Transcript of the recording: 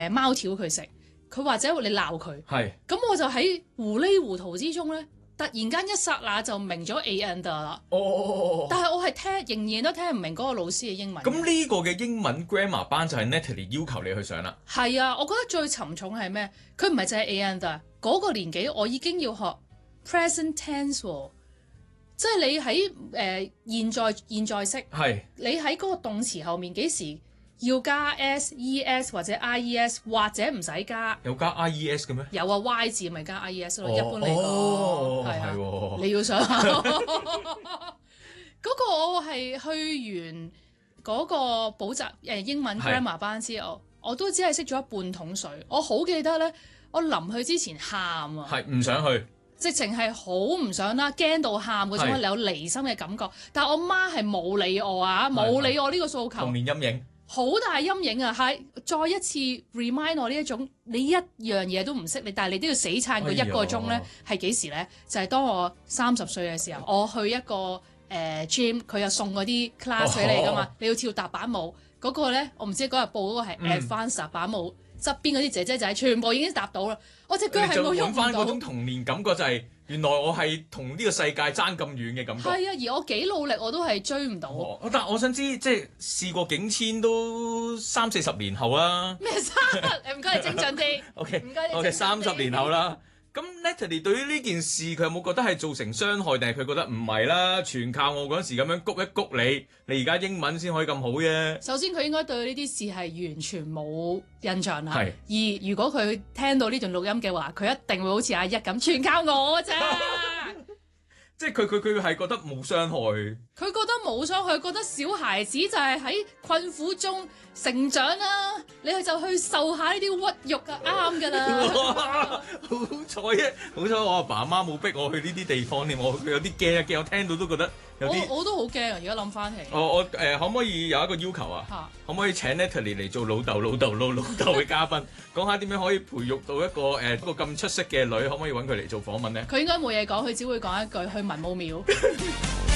貓條佢食，佢或者你鬧佢， 係咁我就喺糊裡糊塗之中咧，突然間一剎那就明咗 and 啦。 哦， 但係我係仍然都聽唔明嗰個老師嘅英文。 咁呢個嘅英文 grammar 班就係 Natalie 要求你去上啦。 係啊，我覺得最沉重係咩？佢唔係淨係 and 嗰個年紀，我已經要學 present tense 喎。即係你喺現在式， 係你喺嗰個動詞後面幾時要加 s、es 或者 ies 或者唔使加？ 有加 ies 嘅咩？ 有啊 y 字咪加 ies 咯，一般嚟講係啊， 喎你要上下嗰個我係去完嗰個補習英文 grammar 班之後，我都只係識咗一半桶水。我好記得咧，我臨去之前喊啊， 係唔想去。 直情係好唔想啦，驚到喊嗰種有離心嘅感覺。但係我媽係冇理我啊，冇理我呢個訴求。 童年陰影好大陰影啊！係再一次 remind 我呢一種，你一樣嘢都唔識，但係你都要死撐佢一個鐘咧，係幾時咧？就係當我30歲嘅時候，我去一個gym，佢又送嗰啲 class 俾你㗎嘛，你要跳踏板舞嗰個咧，我唔知嗰日報嗰個係 advanced 踏板舞。側邊嗰啲姐姐仔全部已經搭到啦，我隻腳係冇喐唔到。 翻嗰種童年感覺就係原來我係同呢個世界爭咁遠嘅感覺。 係啊，而我幾努力我都係追唔到。 但我想知即係事過境遷都30-40年後啦。 咩唔該你精準啲。 OK， 唔該你。 我哋30年後啦。咁 Natalie 對於呢件事佢有冇覺得係造成傷害，定係佢覺得唔係啦？全靠我嗰陣時咁樣谷一谷你而家英文先可以咁好啫。 首先佢應該對呢啲事係完全冇印象啦。 係。 而如果佢聽到呢段錄音嘅話，佢一定會好似阿一咁，全靠我啫。 即係佢係覺得冇傷害。 佢覺得冇傷害，覺得小孩子就係喺困苦中成長啦。你就去受下呢啲屈辱啊，啱㗎啦。 好彩啊！好彩我阿爸阿媽冇逼我去呢啲地方添，我有啲驚啊驚，我聽到都覺得有啲。 我都好驚啊！而家諗翻起。 我可唔可以有一個要求啊？可唔可以請 Natalie 嚟做老豆嘅嘉賓，講下點樣可以培育到一個咁出色嘅女？可唔可以揾佢嚟做訪問呢？ 佢應該冇嘢講，佢只會講一句去文武廟。